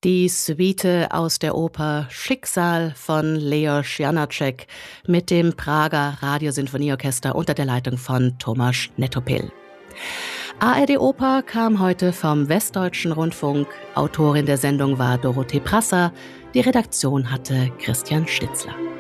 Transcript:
Die Suite aus der Oper Schicksal von Leos Janáček mit dem Prager Radiosinfonieorchester unter der Leitung von Tomáš Netopil. ARD Oper kam heute vom Westdeutschen Rundfunk. Autorin der Sendung war Dorothee Prasser. Die Redaktion hatte Christian Stitzler.